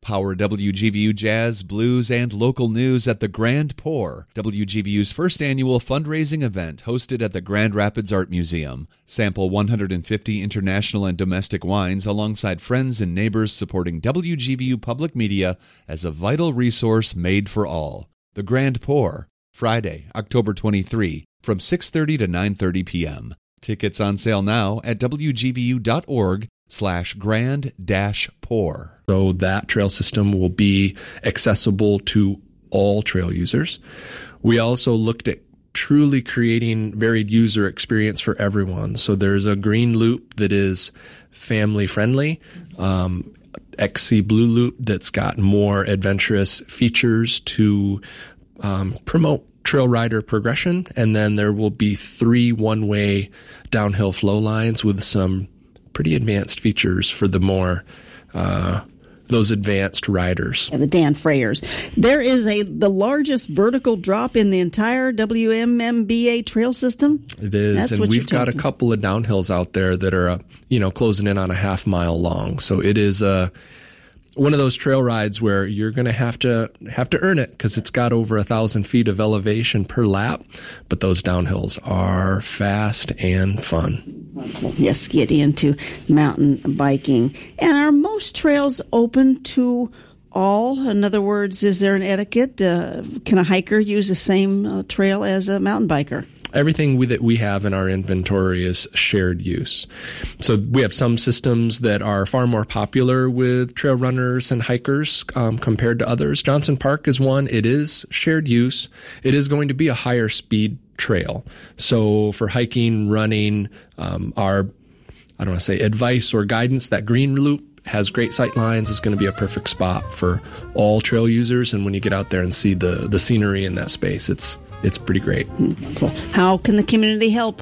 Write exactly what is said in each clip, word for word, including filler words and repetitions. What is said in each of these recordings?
Power W G V U jazz, blues, and local news at the Grand Pour, W G V U's first annual fundraising event hosted at the Grand Rapids Art Museum. Sample one hundred fifty international and domestic wines alongside friends and neighbors supporting W G V U Public Media as a vital resource made for all. The Grand Pour, Friday, October twenty-third, from six thirty to nine thirty p.m. Tickets on sale now at W G V U dot org slash grand dash pour. So that trail system will be accessible to all trail users. We also looked at truly creating varied user experience for everyone. So there's a green loop that is family friendly, um, X C Blue Loop that's got more adventurous features to um, promote trail rider progression. And then there will be three one-way downhill flow lines with some pretty advanced features for the more uh, those advanced riders. Yeah, the Dan Freyers. There is a the largest vertical drop in the entire W M M B A trail system. It is, That's and we've got a couple of downhills out there that are, uh, you know, closing in on a half mile long. So it is a one of those trail rides where you're going to have to have to earn it because it's got over a thousand feet of elevation per lap. But those downhills are fast and fun. Yes, get into mountain biking. And are most trails open to all? In other words, is there an etiquette? Uh, can a hiker use the same uh, trail as a mountain biker? Everything we, that we have in our inventory is shared use. So we have some systems that are far more popular with trail runners and hikers um, compared to others. Johnson Park is one. It is shared use. It is going to be a higher speed trail. So for hiking, running, um, our, I don't want to say advice or guidance, that green loop has great sight lines, is going to be a perfect spot for all trail users. And when you get out there and see the, the scenery in that space, it's It's pretty great. How can the community help?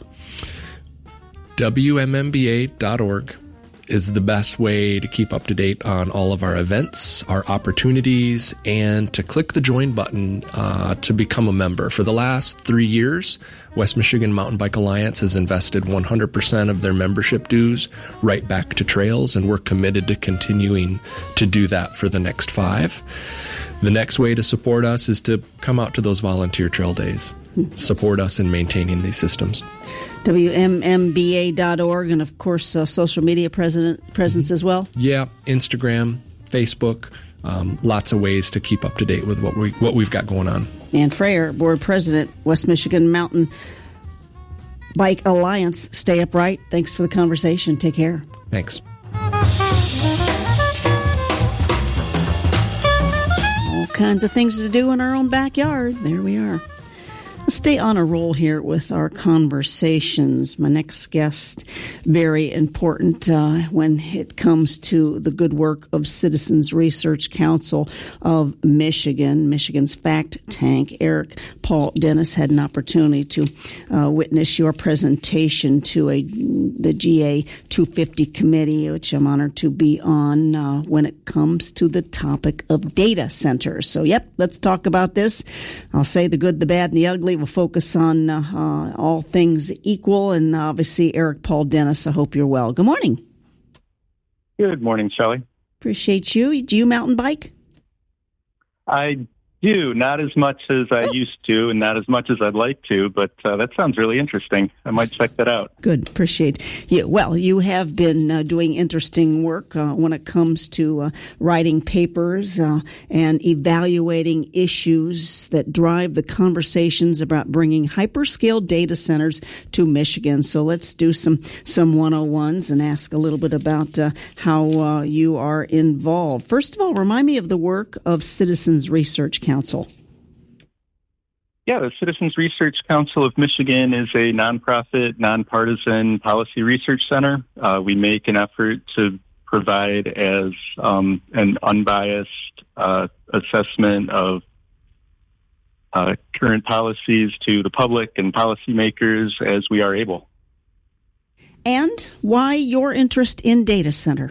W M M B A dot org is the best way to keep up to date on all of our events, our opportunities, and to click the join button uh, to become a member. For the last three years, West Michigan Mountain Bike Alliance has invested one hundred percent of their membership dues right back to trails, and we're committed to continuing to do that for the next five. The next way to support us is to come out to those volunteer trail days. Support us in maintaining these systems. W M M B A dot org, and of course, uh, social media present, presence as well. Yeah, Instagram, Facebook, um, lots of ways to keep up to date with what we what we've got going on. Dan Freyer, board president, West Michigan Mountain Bike Alliance. Stay upright. Thanks for the conversation. Take care. Thanks. All kinds of things to do in our own backyard. There we are. Let's stay on a roll here with our conversations. My next guest, very important uh, when it comes to the good work of Citizens Research Council of Michigan, Michigan's Fact Tank. Eric Paul Dennis had an opportunity to uh, witness your presentation to a the G A two fifty committee, which I'm honored to be on uh, when it comes to the topic of data centers. So, yep, let's talk about this. I'll say the good, the bad, and the ugly. We'll focus on uh, uh, all things equal, and obviously Eric Paul Dennis, I hope you're well. Good morning. Good morning, Shelley. Appreciate you. Do you mountain bike? I do, not as much as I used to and not as much as I'd like to, but uh, that sounds really interesting. I might check that out. Good. Appreciate you. Well, you have been uh, doing interesting work uh, when it comes to uh, writing papers uh, and evaluating issues that drive the conversations about bringing hyperscale data centers to Michigan. So let's do some, some one oh ones and ask a little bit about uh, how uh, you are involved. First of all, remind me of the work of Citizens Research Council. Council. Yeah, the Citizens Research Council of Michigan is a nonprofit, nonpartisan policy research center. Uh, we make an effort to provide as um, an unbiased uh, assessment of uh, current policies to the public and policymakers as we are able. And why your interest in data center?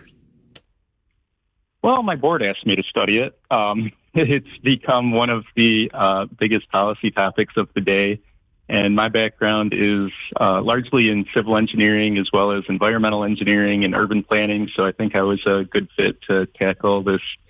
Well, my board asked me to study it. Um, it's become one of the uh, biggest policy topics of the day. And my background is uh, largely in civil engineering as well as environmental engineering and urban planning. So I think I was a good fit to tackle this